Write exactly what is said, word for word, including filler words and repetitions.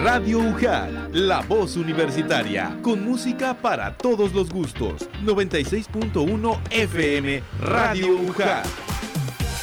Radio U J A L, la voz universitaria, con música para todos los gustos. noventa y seis punto uno F M, Radio U J A L.